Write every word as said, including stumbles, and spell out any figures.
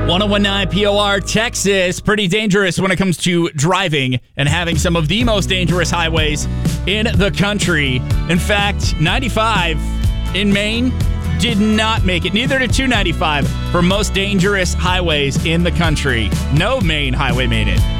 ten nineteen P O R, Texas. Pretty dangerous when it comes to driving and having some of the most dangerous highways in the country. In fact, ninety-five in Maine did not make it. Neither did two ninety-five for most dangerous highways in the country. No Maine highway made it.